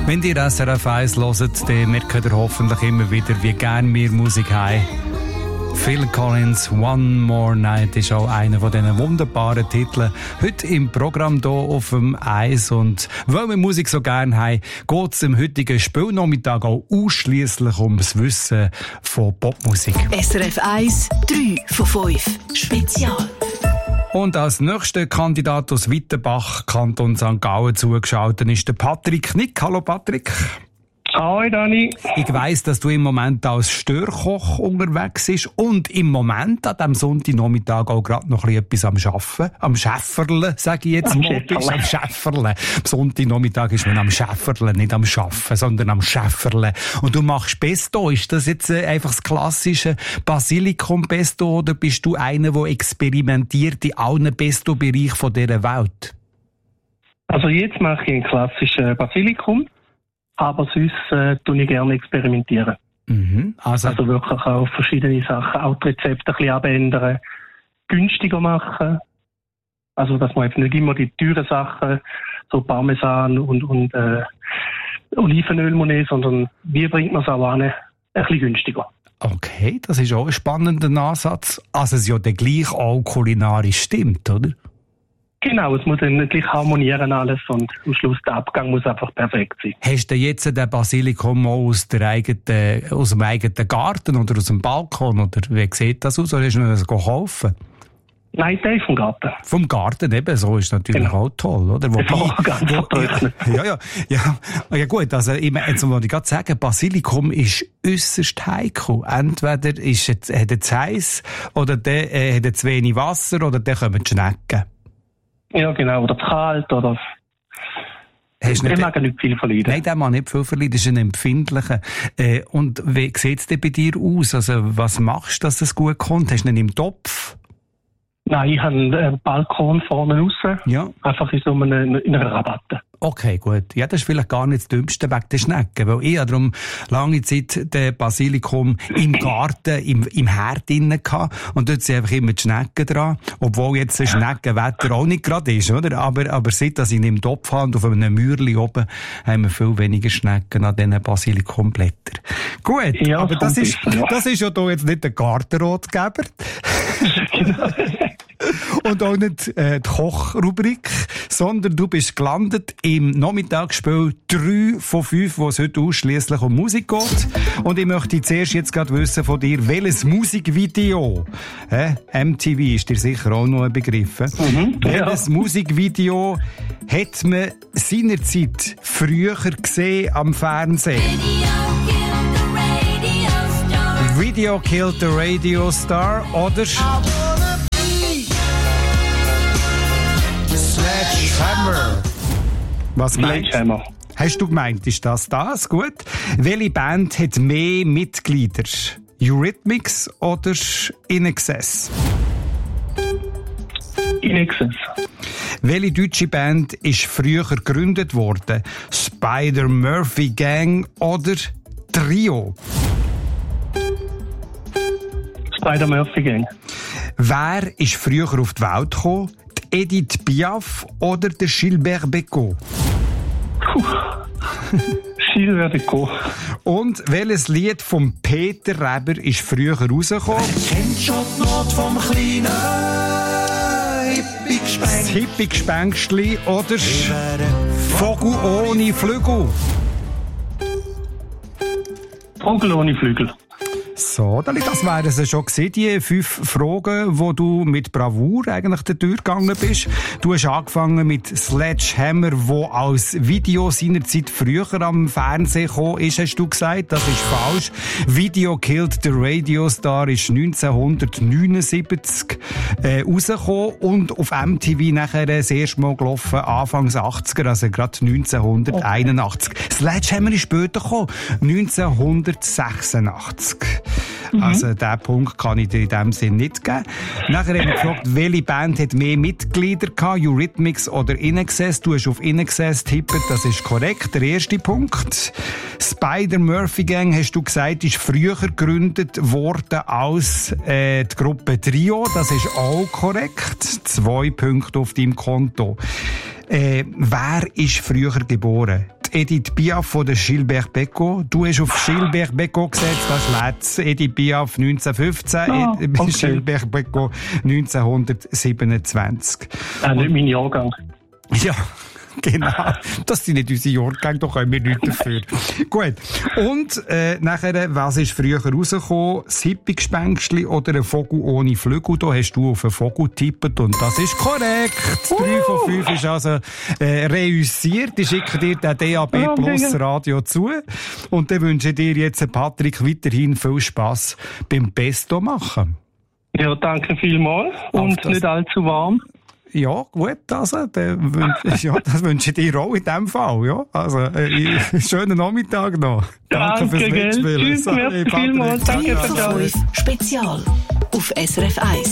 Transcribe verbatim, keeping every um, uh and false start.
Wenn ihr S R F eins hört, dann merkt ihr hoffentlich immer wieder, wie gerne wir Musik haben. Phil Collins, One More Night ist auch einer von diesen wunderbaren Titeln. Heute im Programm hier auf dem Eis. Und weil wir Musik so gerne haben, geht es im heutigen Spielnachmittag auch ausschliesslich um das Wissen von Popmusik. S R F eins, drei von fünf. Spezial. Und als nächster Kandidat aus Wittenbach, Kanton Sankt Gallen, zugeschaltet ist der Patrick Nick. Hallo Patrick. Hi Dani. Ich weiss, dass du im Moment als Störkoch unterwegs bist und im Moment an diesem Sonntagnachmittag auch gerade noch etwas am Schaffen, am Schäfferle, sage ich jetzt am mal. Bist, am Schäfferle. Am Sonntagnachmittag ist man am Schäfferle, nicht am Schaffen, sondern am Schäfferle. Und du machst Pesto. Ist das jetzt einfach das klassische Basilikum-Pesto oder bist du einer, der experimentiert in allen Pesto-Bereichen dieser Welt? Also jetzt mache ich einen klassischen Basilikum. Aber sonst äh, tue ich gerne experimentieren. Mhm. Also, also wirklich auch verschiedene Sachen, auch die Rezepte ein bisschen abändern, günstiger machen. Also dass man eben nicht immer die teuren Sachen, so Parmesan und, und äh, Olivenöl nehmen, sondern wie bringt man es auch an, ein bisschen günstiger. Okay, das ist auch ein spannender Ansatz. Also es ja dann gleich auch kulinarisch stimmt, oder? Genau, es muss dann gleich harmonieren alles und am Schluss der Abgang muss einfach perfekt sein. Hast du jetzt den Basilikum aus, der eigenen, aus dem eigenen Garten oder aus dem Balkon? Oder wie sieht das aus? Oder hast du das gekauft? Nein, der ist vom Garten. Vom Garten eben, so ist natürlich genau. Auch toll, oder? Wobei, ja, ganz wo, ja, ja, ja, ja, gut, also, ich, jetzt muss ich gerade sagen, Basilikum ist äusserst heikel. Entweder ist es, hat er zu heiß, oder der, äh, hat er zu wenig Wasser, oder der kommen die Schnecken. Ja, genau. Oder zu kalt, oder... Hast der mag nicht viel verleiden. Nein, der mag nicht viel verleiden. Das ist ein empfindlicher. Äh, und wie sieht es denn bei dir aus? Also, was machst du, dass es gut kommt? Hast du ihn im Topf? Nein, ich habe einen Balkon vorne raus. Ja. Einfach in so einer, in einer Rabatte. Okay, gut. Ja, das ist vielleicht gar nicht das Dümmste wegen der Schnecken, weil ich habe darum lange Zeit den Basilikum im Garten, im, im Herd drinnen gehabt und dort sind einfach immer die Schnecken dran, obwohl jetzt das Schneckenwetter auch nicht gerade ist, oder? Aber, aber seit dass ich ihn im Topf habe und auf einem Mürli oben, haben wir viel weniger Schnecken an diesen Basilikumblättern. Gut, ja, aber das ist, ja. das ist ja hier jetzt nicht der Gartenratgeber. Genau. Und auch nicht äh, die Kochrubrik, sondern du bist gelandet im Nachmittagsspiel drei von fünf, wo es heute ausschliesslich um Musik geht. Und ich möchte zuerst jetzt gerade wissen von dir, welches Musikvideo, äh, M T V ist dir sicher auch noch ein Begriff, mhm, welches ja. Musikvideo hat man seinerzeit früher gesehen am Fernsehen? Video Killed the Radio Star oder Sledgehammer. Was meinst du? Hast du gemeint, ist das das? Gut. Welche Band hat mehr Mitglieder? Eurythmics oder In Excess? In Excess. Welche deutsche Band ist früher gegründet worden? Spider-Murphy Gang oder Trio? Spider-Murphy Gang. Wer ist früher auf die Welt gekommen? Die Edith Piaf oder der Gilbert Bécaud? Gilbert Bécaud. Und welches Lied von Peter Reber ist früher rausgekommen? Kennst schon die Not vom kleinen Hippie-Gespenst? Das Hippie-Gespenstli oder Vogel ohne Flügel? Vogel ohne Flügel. So, das wären es schon gewesen, die fünf Fragen, wo du mit Bravour eigentlich durchgegangen bist. Du hast angefangen mit Sledgehammer, wo als Video seinerzeit früher am Fernsehen gekommen ist, hast du gesagt. Das ist falsch. Video Killed the Radio Star ist neunzehnhundertneunundsiebzig äh, rausgekommen und auf M T V nachher das erste Mal gelaufen, Anfangs achtziger, also gerade neunzehnhunderteinundachtzig. Okay. Sledgehammer ist später gekommen, neunzehnhundertsechsundachtzig. Mhm. Also, diesen Punkt kann ich dir in dem Sinn nicht geben. Nachher haben wir gefragt, welche Band hat mehr Mitglieder gehabt, Eurythmics oder In Excess? Du hast auf In Excess tippet, das ist korrekt, der erste Punkt. Spider-Murphy Gang, hast du gesagt, ist früher gegründet worden als äh, die Gruppe Trio, das ist auch korrekt. Zwei Punkte auf deinem Konto. Äh, wer ist früher geboren? Edith Piaf von der Gilbert Bécaud. Du hast auf Gilbert Bécaud gesetzt, das schlägt Edith Piaf neunzehnhundertfünfzehn, Ah, okay. Gilbert Bécaud neunzehnhundertsiebenundzwanzig. Ah, nicht mein Jahrgang. Ja, genau. Das sind nicht unsere Jahrgänge, da können wir nichts dafür. Gut. Und äh, nachher, was ist früher rausgekommen? Das Hippie-Gespenstli oder ein Vogel ohne Flügel? Da hast du auf einen Vogel getippt und das ist korrekt. Drei von fünf ist also äh, reüssiert. Ich schicke dir den D A B Plus Radio zu. Und dann wünsche ich dir jetzt, Patrick, weiterhin viel Spass beim Pesto machen. Ja, danke vielmals. Und das- nicht allzu warm. Ja, gut, also, dann wünsch, ja, das wünsche ich dir auch in dem Fall, ja. Also, äh, schönen Nachmittag noch. Danke, Danke, fürs gell. Mitspielen. Tschüss, Sorry, merci Patrick. vielmals. Danke, drei von ciao. fünf Spezial auf S R F eins.